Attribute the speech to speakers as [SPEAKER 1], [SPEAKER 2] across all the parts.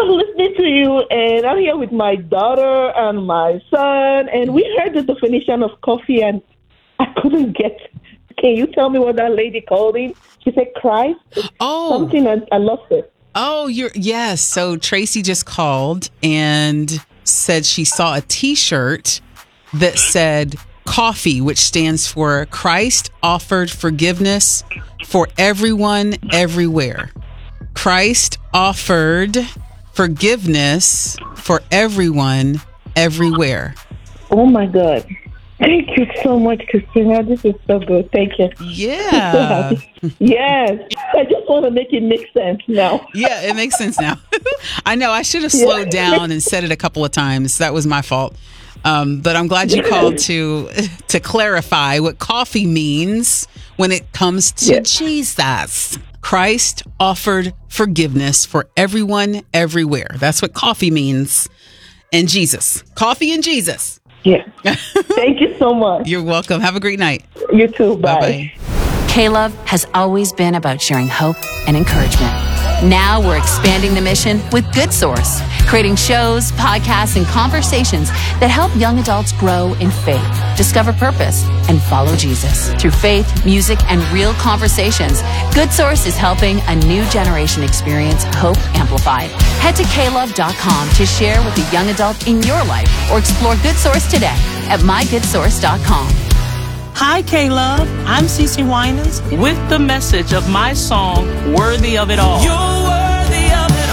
[SPEAKER 1] was listening to you, and I'm here with my daughter and my son, and we heard the definition of coffee, and I couldn't get. Can you tell me what that lady called him? She said Christ. Something, I lost it.
[SPEAKER 2] Oh, yes. So Tracy just called and said she saw a T-shirt that said coffee, which stands for Christ offered forgiveness for everyone, everywhere. Christ offered forgiveness for everyone, everywhere.
[SPEAKER 1] Oh, my God. Thank you so much, Christina. This is so good. Thank you.
[SPEAKER 2] Yeah.
[SPEAKER 1] Yes. I just want to make it make sense now.
[SPEAKER 2] Yeah, it makes sense now. I know. I should have slowed down and said it a couple of times. That was my fault. But I'm glad you called to clarify what coffee means when it comes to Jesus. Christ offered forgiveness for everyone, everywhere. That's what coffee means. And Jesus. Coffee and Jesus.
[SPEAKER 1] Yeah. Thank you so much.
[SPEAKER 2] You're welcome. Have a great night.
[SPEAKER 1] You too. Bye.
[SPEAKER 2] Bye-bye.
[SPEAKER 3] K-Love has always been about sharing hope and encouragement. Now we're expanding the mission with Good Source, creating shows, podcasts, and conversations that help young adults grow in faith, discover purpose, and follow Jesus. Through faith, music, and real conversations, Good Source is helping a new generation experience hope amplified. Head to klove.com to share with a young adult in your life or explore Good Source today at mygoodsource.com.
[SPEAKER 4] Hi, K-Love. I'm Cece Winans with the message of my song, Worthy of It All. You're worthy of it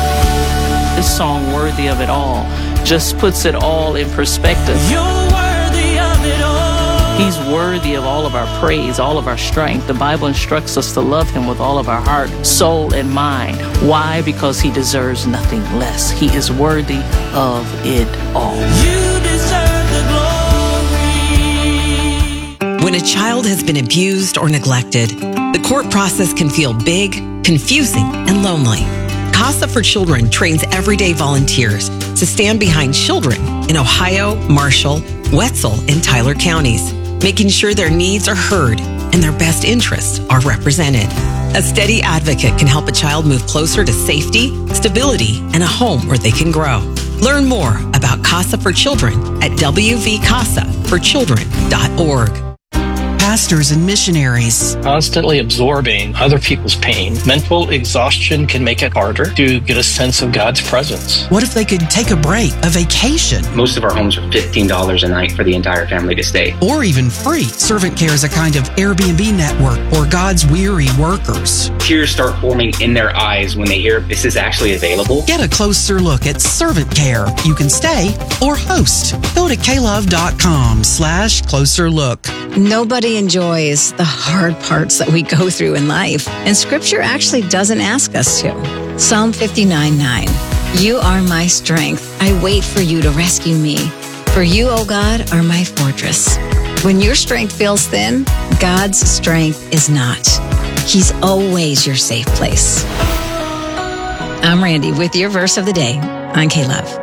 [SPEAKER 4] all. This song, Worthy of It All, just puts it all in perspective. You're worthy of it all. He's worthy of all of our praise, all of our strength. The Bible instructs us to love him with all of our heart, soul, and mind. Why? Because he deserves nothing less. He is worthy of it all. You deserve the glory.
[SPEAKER 5] When a child has been abused or neglected, the court process can feel big, confusing, and lonely. CASA for Children trains everyday volunteers to stand behind children in Ohio, Marshall, Wetzel, and Tyler counties, making sure their needs are heard and their best interests are represented. A steady advocate can help a child move closer to safety, stability, and a home where they can grow. Learn more about CASA for Children at wvcasaforchildren.org.
[SPEAKER 6] Pastors and missionaries.
[SPEAKER 7] Constantly absorbing other people's pain. Mental exhaustion can make it harder to get a sense of God's presence.
[SPEAKER 6] What if they could take a break, a vacation?
[SPEAKER 8] Most of our homes are $15 a night for the entire family to stay.
[SPEAKER 6] Or even free. Servant Care is a kind of Airbnb network for God's weary workers.
[SPEAKER 8] Tears start forming in their eyes when they hear this is actually available.
[SPEAKER 6] Get a closer look at Servant Care. You can stay or host. Go to klove.com/closer look.
[SPEAKER 9] Nobody enjoys the hard parts that we go through in life, and Scripture actually doesn't ask us to. Psalm 59:9. You are my strength. I wait for you to rescue me. For you, O God, are my fortress. When your strength feels thin, God's strength is not. He's always your safe place. I'm Randy with your verse of the day on K-Love.